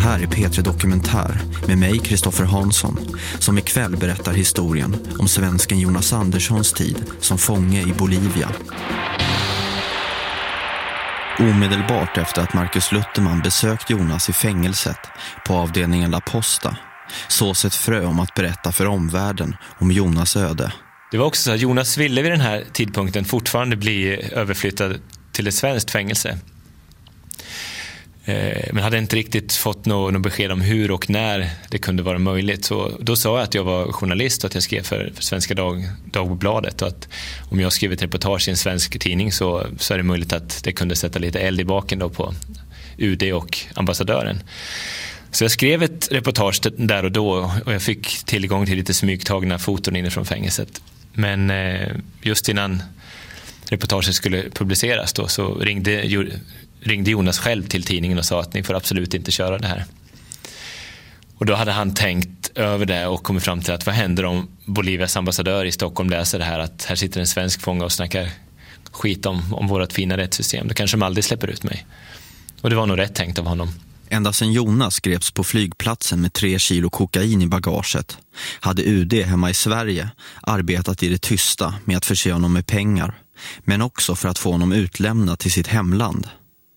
här är P3 Dokumentär med mig, Kristoffer Hansson, som ikväll berättar historien om svensken Jonas Anderssons tid som fånge i Bolivia. Omedelbart efter att Marcus Lutherman besökt Jonas i fängelset på avdelningen La Posta sås ett frö om att berätta för omvärlden om Jonas öde. Det var också så att Jonas ville vid den här tidpunkten fortfarande bli överflyttad till ett svenskt fängelse. Men hade inte riktigt fått något besked om hur och när det kunde vara möjligt. Så då sa jag att jag var journalist och att jag skrev för Svenska Dagbladet. Och att om jag skrev ett reportage i en svensk tidning så är det möjligt att det kunde sätta lite eld i baken då på UD och ambassadören. Så jag skrev ett reportage där och då och jag fick tillgång till lite smygtagna foton inifrån fängelset. Men just innan reportaget skulle publiceras då så ringde Jonas själv till tidningen och sa att ni får absolut inte köra det här. Och då hade han tänkt över det och kommit fram till att vad händer om Bolivias ambassadör i Stockholm läser det här att här sitter en svensk fånge och snackar skit om vårt fina rättssystem. Då kanske de aldrig släpper ut mig. Och det var nog rätt tänkt av honom. Ända sedan Jonas greps på flygplatsen med 3 kilo kokain i bagaget hade UD hemma i Sverige arbetat i det tysta med att förse honom med pengar, men också för att få honom utlämnad till sitt hemland.